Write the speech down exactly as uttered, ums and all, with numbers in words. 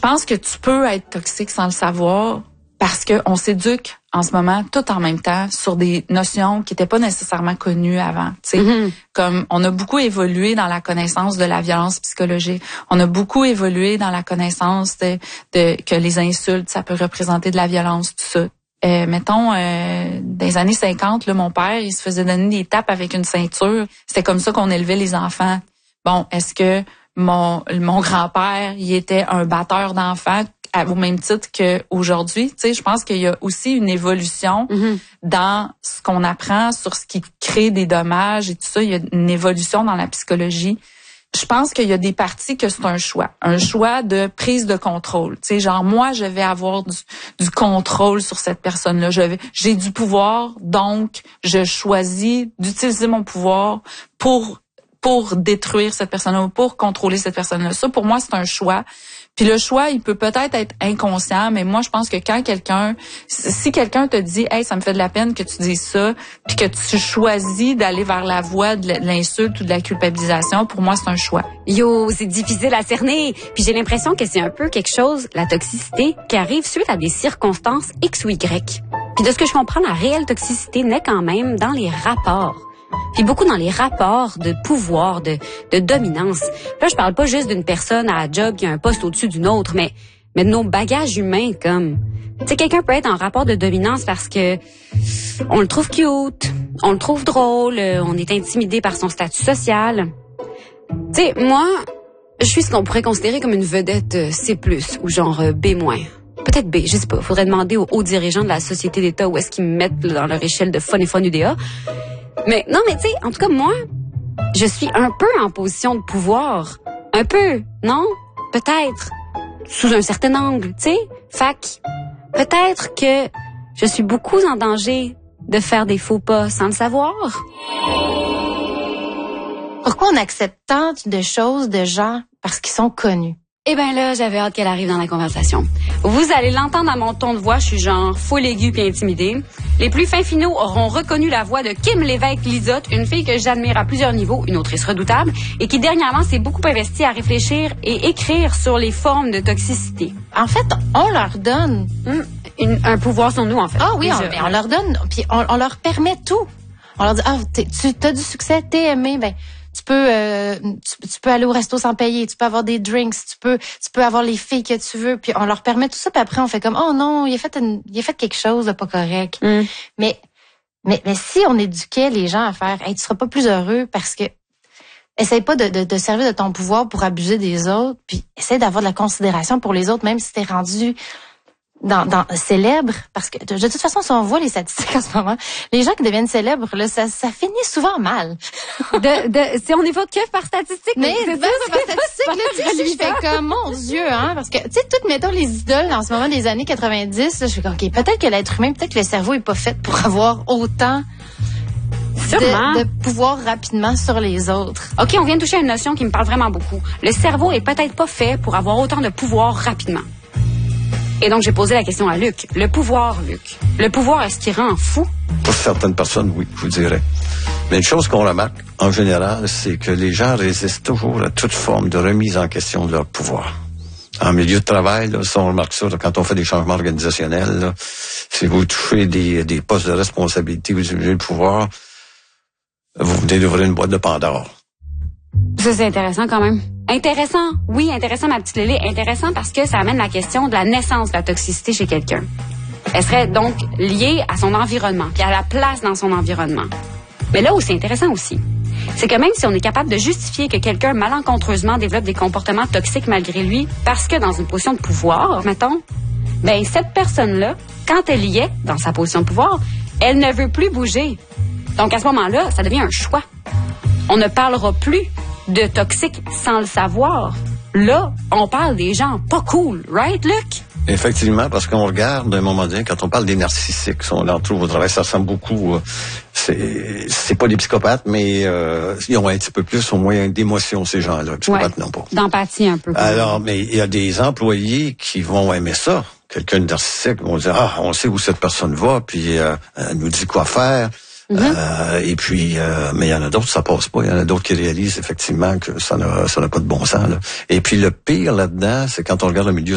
pense que tu peux être toxique sans le savoir parce qu'on s'éduque en ce moment tout en même temps sur des notions qui n'étaient pas nécessairement connues avant. Tu sais, mm-hmm. Comme on a beaucoup évolué dans la connaissance de la violence psychologique, on a beaucoup évolué dans la connaissance de, de que les insultes, ça peut représenter de la violence, tout ça. Euh, mettons, euh, dans les années cinquante, là, mon père, il se faisait donner des tapes avec une ceinture. C'était comme ça qu'on élevait les enfants. Bon, est-ce que mon mon grand-père, il était un batteur d'enfants au même titre qu'aujourd'hui? Tu sais, je pense qu'il y a aussi une évolution mm-hmm. dans ce qu'on apprend sur ce qui crée des dommages et tout ça. Il y a une évolution dans la psychologie. Je pense qu'il y a des parties que c'est un choix, un choix de prise de contrôle. Tu sais, genre moi, je vais avoir du, du contrôle sur cette personne-là. Je vais, j'ai du pouvoir, donc je choisis d'utiliser mon pouvoir pour pour détruire cette personne-là ou pour contrôler cette personne-là. Ça, pour moi, c'est un choix. Puis le choix, il peut peut-être être inconscient, mais moi, je pense que quand quelqu'un, si quelqu'un te dit, hey, ça me fait de la peine que tu dises ça, puis que tu choisis d'aller vers la voie de l'insulte ou de la culpabilisation, pour moi, c'est un choix. Yo, c'est difficile à cerner. Puis j'ai l'impression que c'est un peu quelque chose, la toxicité, qui arrive suite à des circonstances X ou Y. Puis de ce que je comprends, la réelle toxicité naît quand même dans les rapports. Puis beaucoup dans les rapports de pouvoir, de, de dominance. Là, je parle pas juste d'une personne à la job qui a un poste au-dessus d'une autre, mais, mais de nos bagages humains, comme... Tu sais, quelqu'un peut être en rapport de dominance parce que on le trouve cute, on le trouve drôle, on est intimidé par son statut social. Tu sais, moi, je suis ce qu'on pourrait considérer comme une vedette C plus, ou genre B moins. Peut-être B, je sais pas. Faudrait demander aux hauts dirigeants de la société d'État où est-ce qu'ils me mettent là, dans leur échelle de fun et fun U D A. Mais non, mais tu sais, en tout cas, moi, je suis un peu en position de pouvoir. Un peu, non? Peut-être. Sous un certain angle, tu sais? Fac, peut-être que je suis beaucoup en danger de faire des faux pas sans le savoir. Pourquoi on accepte tant de choses de gens parce qu'ils sont connus? Eh ben là, j'avais hâte qu'elle arrive dans la conversation. Vous allez l'entendre à mon ton de voix, je suis genre full aigu puis intimidée. Les plus fins finaux auront reconnu la voix de Kim Lévesque-Lizotte, une fille que j'admire à plusieurs niveaux, une autrice redoutable, et qui dernièrement s'est beaucoup investie à réfléchir et écrire sur les formes de toxicité. En fait, on leur donne hum, une, un pouvoir sur nous, en fait. Ah oui, on, on leur donne, puis on, on leur permet tout. On leur dit, ah, tu as du succès, t'es aimé, ben... Tu peux, euh, tu, tu peux aller au resto sans payer, tu peux avoir des drinks, tu peux, tu peux avoir les filles que tu veux, puis on leur permet tout ça, puis après on fait comme, oh non, il a fait, une, il a fait quelque chose de pas correct. Mm. Mais, mais, mais si on éduquait les gens à faire, hey, tu seras pas plus heureux parce que, essaye pas de, de, de servir de ton pouvoir pour abuser des autres, puis essaye d'avoir de la considération pour les autres, même si t'es rendu dans, dans célèbre, parce que de, de toute façon, si on voit les statistiques en ce moment, les gens qui deviennent célèbres, là, ça, ça finit souvent mal. de, de, si on évoque que par statistique, mais c'est ça, c'est par statistique, là, tu sais, je fais comme, mon Dieu, hein, parce que, tu sais, toutes, mettons, les idoles, en ce moment, des années quatre-vingt-dix, là, je fais comme, OK, peut-être que l'être humain, peut-être que le cerveau est pas fait pour avoir autant de, de pouvoir rapidement sur les autres. OK, on vient de toucher à une notion qui me parle vraiment beaucoup. Le cerveau est peut-être pas fait pour avoir autant de pouvoir rapidement. Et donc, j'ai posé la question à Luc. Le pouvoir, Luc. Le pouvoir, est-ce qu'il rend fou? Pour certaines personnes, oui, je vous dirais. Mais une chose qu'on remarque, en général, c'est que les gens résistent toujours à toute forme de remise en question de leur pouvoir. En milieu de travail, là, ça, on remarque ça, là, quand on fait des changements organisationnels, là, si vous touchez des, des postes de responsabilité, vous utilisez le pouvoir, vous venez d'ouvrir une boîte de Pandore. Ça, c'est intéressant quand même. Intéressant, oui, intéressant, ma petite Lélé. Intéressant parce que ça amène la question de la naissance de la toxicité chez quelqu'un. Elle serait donc liée à son environnement, puis à la place dans son environnement. Mais là où c'est intéressant aussi, c'est que même si on est capable de justifier que quelqu'un malencontreusement développe des comportements toxiques malgré lui, parce que dans une position de pouvoir, mettons, ben cette personne-là, quand elle y est, dans sa position de pouvoir, elle ne veut plus bouger. Donc à ce moment-là, ça devient un choix. On ne parlera plus de toxiques sans le savoir. Là, on parle des gens pas cool, right, Luc? Effectivement, parce qu'on regarde, à un moment donné, quand on parle des narcissiques, on en trouve au travail, ça ressemble beaucoup, euh, c'est, c'est pas des psychopathes, mais euh, ils ont un petit peu plus, au moins, d'émotion, ces gens-là. Psychopathes, ouais, non pas. D'empathie, un peu. Alors, mais il y a des employés qui vont aimer ça. Quelqu'un de narcissique vont dire, ah, on sait où cette personne va, puis euh, elle nous dit quoi faire. Mm-hmm. Euh, et puis, euh, mais il y en a d'autres, ça passe pas. Il y en a d'autres qui réalisent effectivement que ça n'a, ça n'a pas de bon sens, là. Et puis le pire là-dedans, c'est quand on regarde le milieu